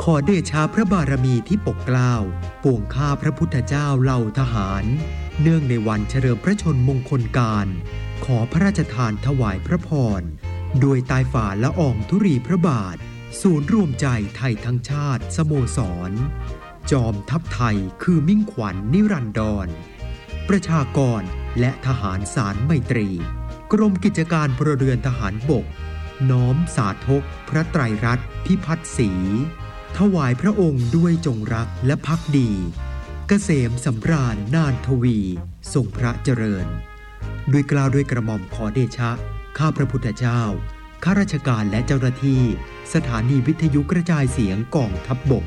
ขอเดชะพระบารมีที่ปกเกล้าปวงข้าพระพุทธเจ้าเหล่าทหารเนื่องในวันเฉลิมพระชนมงคลการขอพระราชทานถวายพระพรโดยใต้ฝ่าละอองธุรีพระบาทศูนย์รวมใจไทยทั้งชาติสโมสรจอมทัพไทยคือมิ่งขวัญนิรันดรประชากรและทหารสารไมตรีกรมกิจการพลเรือนทหารบกน้อมสาธกพระไตรรัตน์พิพัฒน์ศรีถวายพระองค์ด้วยจงรักและภักดีเกษมสำราญนานทวีทรงพระเจริญด้วยเกล้าด้วยกระหม่อมขอเดชะข้าพระพุทธเจ้าข้าราชการและเจ้าหน้าที่สถานีวิทยุกระจายเสียงกองทัพบก